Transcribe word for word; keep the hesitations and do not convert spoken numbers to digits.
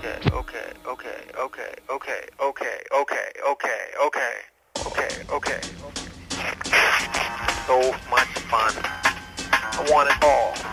okay, okay, okay, okay, okay, okay, okay, okay, okay, okay, okay. So much fun. I want it all.